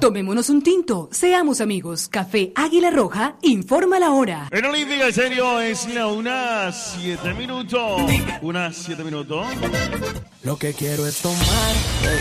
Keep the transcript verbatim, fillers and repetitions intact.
Tomémonos un tinto, seamos amigos. Café Águila Roja, informa la hora. En Olímpica, en serio, es la una, siete minutos. Una, siete minutos. Lo que quiero es tomar,